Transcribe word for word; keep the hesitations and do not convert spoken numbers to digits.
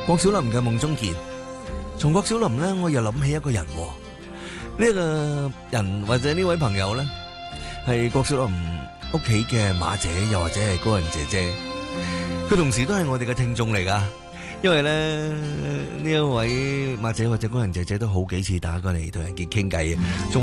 郭小霖嘅夢中見，從郭小霖咧，我又諗起一個人、哦，呢、這個人或者呢位朋友咧，係郭小霖屋企嘅馬姐，又或者係高人姐姐，佢同時都係我哋嘅聽眾嚟噶。因為咧呢一位馬姐或者高人姐姐都好幾次打過嚟同人哋傾偈嘅。